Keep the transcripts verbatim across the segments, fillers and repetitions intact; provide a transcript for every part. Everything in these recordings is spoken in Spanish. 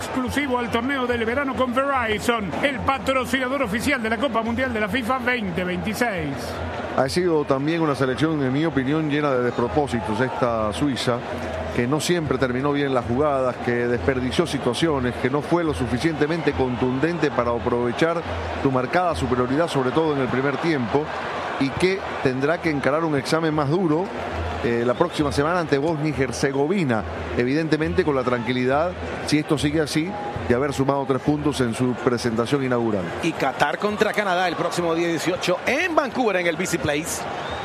exclusivo al torneo del verano con Verizon, el patrocinador oficial de la Copa Mundial de la FIFA veinte veintiséis. Ha sido también una selección, en mi opinión, llena de despropósitos esta Suiza, que no siempre terminó bien las jugadas, que desperdició situaciones, que no fue lo suficientemente contundente para aprovechar su marcada superioridad, sobre todo en el primer tiempo, y que tendrá que encarar un examen más duro eh, la próxima semana ante Bosnia y Herzegovina, evidentemente con la tranquilidad, si esto sigue así, de haber sumado tres puntos en su presentación inaugural. Y Qatar contra Canadá el próximo día dieciocho en Vancouver, en el B C Place.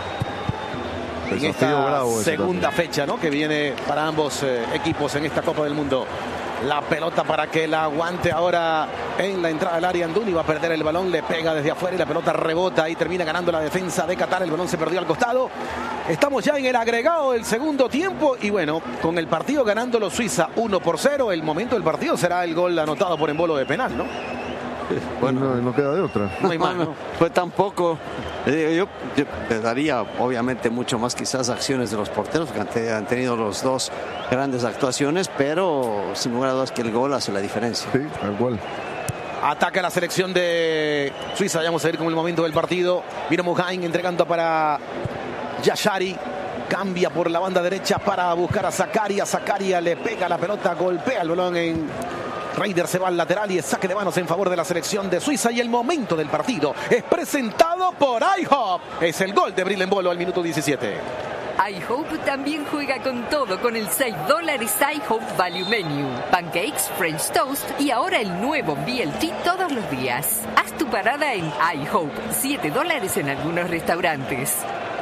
En esta segunda fecha, ¿no?, que viene para ambos eh, equipos en esta Copa del Mundo. La pelota para que la aguante ahora en la entrada del área. Anduni va a perder el balón, le pega desde afuera y la pelota rebota y termina ganando la defensa de Qatar. El balón se perdió al costado. Estamos ya en el agregado del segundo tiempo y bueno, con el partido ganándolo Suiza uno por cero, el momento del partido será el gol anotado por embolo de penal, ¿no? Bueno, no, no queda de otra. No hay más, ¿no? Fue tampoco. Eh, yo, yo le daría obviamente mucho más quizás acciones de los porteros, que han, te, han tenido los dos grandes actuaciones, pero sin lugar a dudas que el gol hace la diferencia. Sí, tal cual. Ataca la selección de Suiza. Vamos a ver con el momento del partido. Mira Muhain entregando para Yashari. Cambia por la banda derecha para buscar a Zakaria. Zakaria le pega la pelota, golpea el balón en... Reider se va al lateral y es saque de manos en favor de la selección de Suiza. Y el momento del partido es presentado por iHop. Es el gol de Bril Embolo al minuto diecisiete. iHop también juega con todo con el seis dólares iHop Value Menu. Pancakes, French Toast y ahora el nuevo B L T todos los días. Haz tu parada en iHop. siete dólares en algunos restaurantes.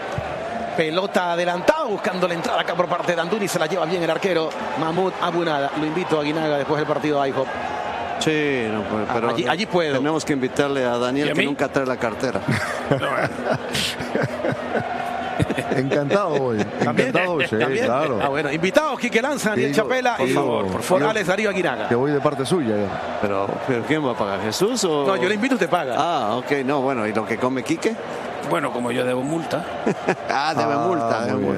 Pelota adelantada buscando la entrada acá por parte de Anduni. Se la lleva bien el arquero Mahmoud Abunada. Lo invito a Guinaga después del partido a iHop. Sí, no, pero allí, allí puedo. Tenemos que invitarle a Daniel, a que nunca trae la cartera. Encantado hoy. Encantado hoy, sí, claro. Ah, bueno, invitados Quique Lanza, Daniel Chapela por y favor, por favor. Morales Darío Aguinaga. Que voy de parte suya ya. Pero, pero ¿quién va a pagar? ¿Jesús o...? No, yo le invito, usted paga. Ah, ok, no, bueno, ¿y lo que come Quique? Bueno, como yo debo multa. ah, debe ah, multa, debe multa.